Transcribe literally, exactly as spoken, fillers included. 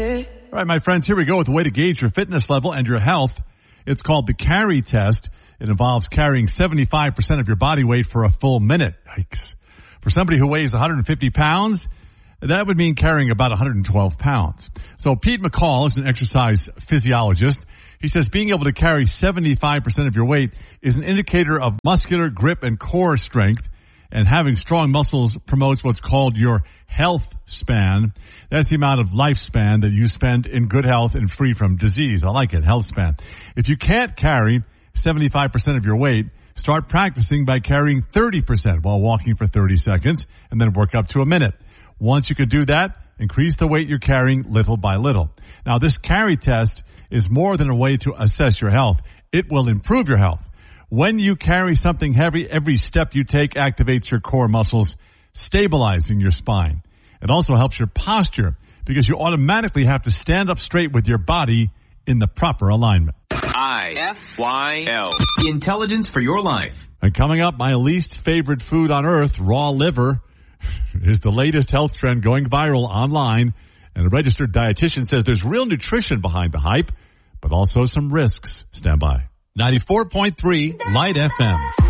All right, my friends, here we go with a way to gauge your fitness level and your health. It's called the Carry Test. It involves carrying seventy-five percent of your body weight for a full minute. Yikes. For somebody who weighs one hundred fifty pounds, that would mean carrying about one hundred twelve pounds. So Pete McCall is an exercise physiologist. He says being able to carry seventy-five percent of your weight is an indicator of muscular grip and core strength. And having strong muscles promotes what's called your health span. That's the amount of lifespan that you spend in good health and free from disease. I like it, health span. If you can't carry seventy-five percent of your weight, start practicing by carrying thirty percent while walking for thirty seconds and then work up to a minute. Once you can do that, increase the weight you're carrying little by little. Now, this carry test is more than a way to assess your health. It will improve your health. When you carry something heavy, every step you take activates your core muscles, stabilizing your spine. It also helps your posture because you automatically have to stand up straight with your body in the proper alignment. I F Y L. The intelligence for your life. And coming up, my least favorite food on earth, raw liver, is the latest health trend going viral online. And a registered dietitian says there's real nutrition behind the hype, but also some risks. Stand by. ninety-four point three Light F M.